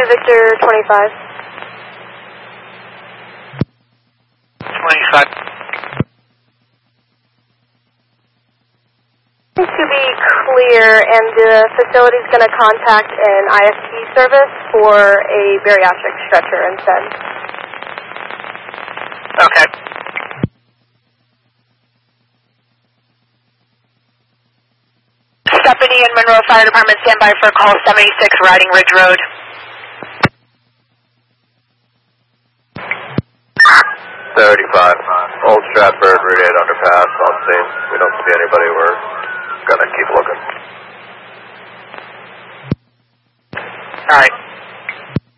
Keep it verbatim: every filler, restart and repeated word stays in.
Victor twenty-five. twenty-five. To be clear, and the facility is going to contact an I F T service for a bariatric stretcher instead. Okay. Stephanie and Monroe Fire Department, stand by for call seventy-six, Riding Ridge Road. thirty-five. Old Stratford, Route eight underpass, on scene. We don't see anybody. We're gonna keep looking.